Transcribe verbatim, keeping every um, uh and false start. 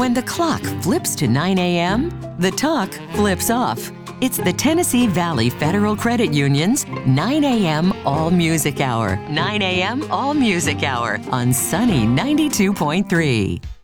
When the clock flips to nine A M, the talk flips off. It's the Tennessee Valley Federal Credit Union's nine A M All Music Hour. nine A M All Music Hour on Sunny ninety-two point three.